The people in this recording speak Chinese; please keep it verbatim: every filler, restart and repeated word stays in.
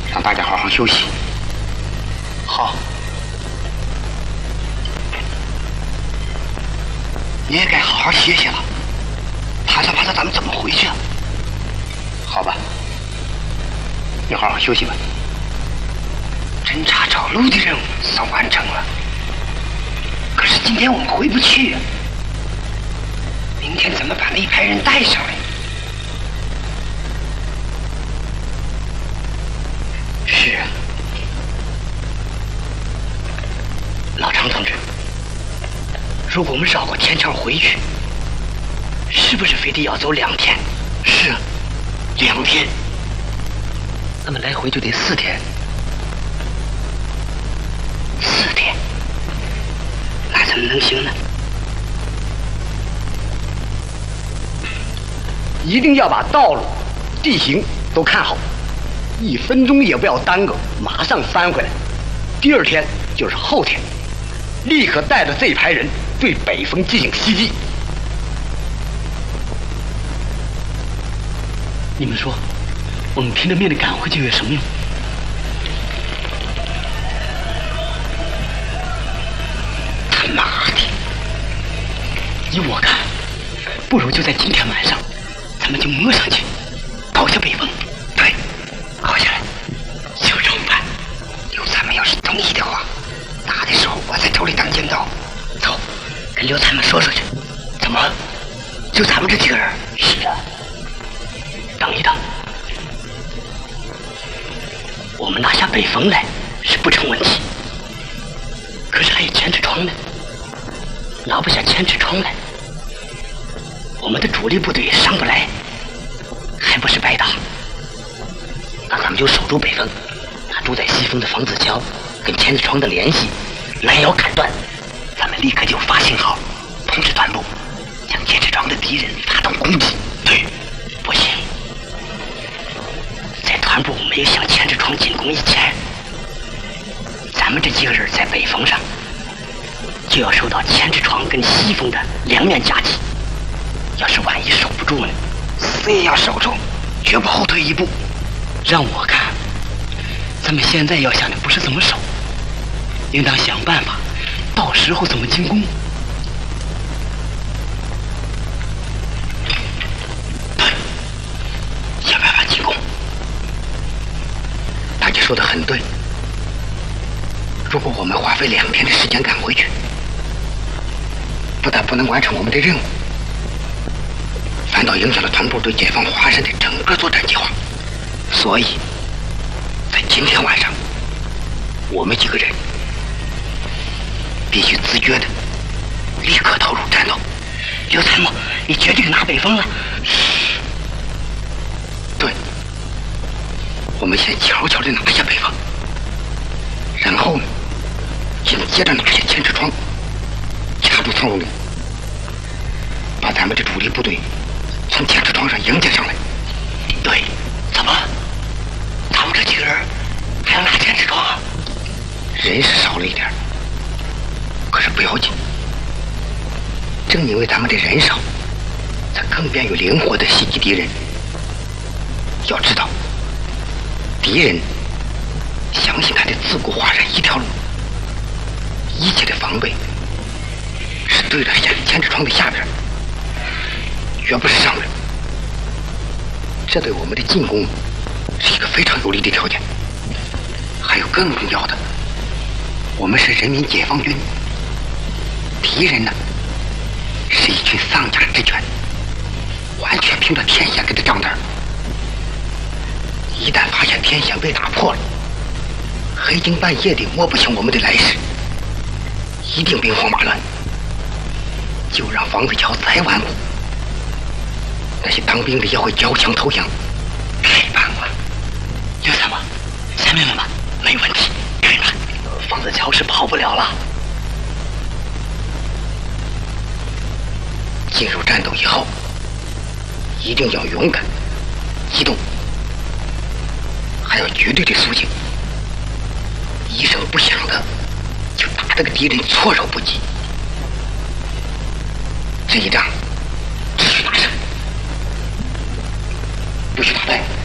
让大家好好休息。 好。 你也该好好歇歇了。怕啥怕啥，咱们怎么回去啊？好吧，你好好休息吧。侦察找路的任务算完成了，可是今天我们回不去啊。明天怎么把那一排人带上来？是啊，老常同志，如果我们绕过天桥回去，是不是非得要走两天？是啊，两天。那么来回就得四天。四天，那怎么能行呢？一定要把道路、地形都看好，一分钟也不要耽搁，马上翻回来。第二天就是后天，立刻带着这一排人对北峰进行袭击。你们说，我们拼着命的赶回去有什么用？他妈的！依我看，不如就在今天晚上，咱们就摸上去，搞下北峰。对，搞下来，就这么办。刘参们要是同意的话，打的时候我在头里当尖刀。走，跟刘参们说说去。怎么？就咱们这几个人？是啊。等一等，我们拿下北峰来是不成问题，可是还有千尺窗呢，拿不下千尺窗来，我们的主力部队也上不来，还不是白打。那咱们就守住北峰，拿住在西峰的房子桥跟千尺窗的联系拦腰砍断，咱们立刻就发信号通知团部，向千尺窗的敌人发动攻击。对，不行。团部没有向千尺窗进攻以前，咱们这几个人在北峰上就要受到千尺窗跟西峰的两面夹击。要是万一守不住呢，死也要守住，绝不后退一步。让我看，咱们现在要想的不是怎么守，应当想办法，到时候怎么进攻。对，想办法进攻。大姐说的很对，如果我们花费两天的时间赶回去，不但不能完成我们的任务，反倒影响了团部对解放华山的整个作战计划。所以在今天晚上，我们几个人必须自觉的立刻投入战斗。刘参谋，你决定拿北峰了？对，我们先悄悄地拿下北峰，然后呢，紧接着拿下千尺窗，掐住曹荣林，把咱们的主力部队从千尺窗上迎接上来。对，怎么？他们这几个人还要拿千尺窗啊？人是少了一点，可是不要紧。正因为咱们的人少，才更便于灵活地袭击敌人。要知道，敌人相信他的自古华山一条路，一切的防备是对着下千尺窗的下边，绝不是上边。这对我们的进攻是一个非常有利的条件。还有更重要的，我们是人民解放军，敌人呢是一群丧家之犬，完全凭着天线给他账单。一旦发现天线被打破了，黑更半夜的摸不清我们的来势，一定兵荒马乱。就让房子桥再顽固，那些当兵的也会交枪投降。太棒了，刘参谋，下面了吗？没问题。对了，房子桥是跑不了了。进入战斗以后，一定要勇敢、机动，还要绝对的肃静，一声不响的就打这个敌人措手不及。这一仗只许打胜，不许打败。